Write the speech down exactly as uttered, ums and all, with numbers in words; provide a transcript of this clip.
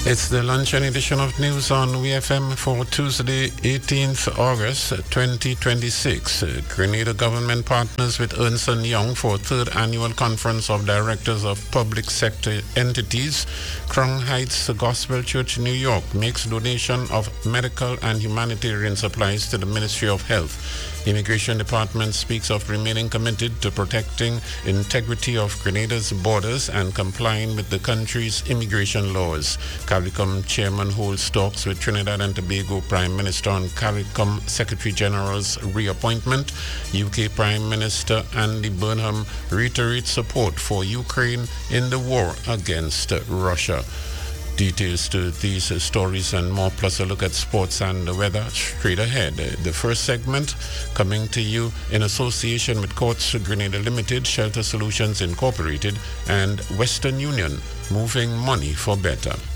It's the luncheon edition of news on W F M for Tuesday, eighteenth August twenty twenty-six. Grenada government partners with Ernst and Young for third annual conference of directors of public sector entities. Crown Heights Gospel Church, New York, makes donation of medical and humanitarian supplies to the Ministry of Health. Immigration Department speaks of remaining committed to protecting integrity of Grenada's borders and complying with the country's immigration laws. CARICOM Chairman holds talks with Trinidad and Tobago Prime Minister on CARICOM Secretary General's reappointment. U K Prime Minister Andy Burnham reiterates support for Ukraine in the war against Russia. Details to these stories and more, plus a look at sports and the weather straight ahead. The first segment coming to you in association with Courts Grenada Limited, Shelter Solutions Incorporated, and Western Union, moving money for better.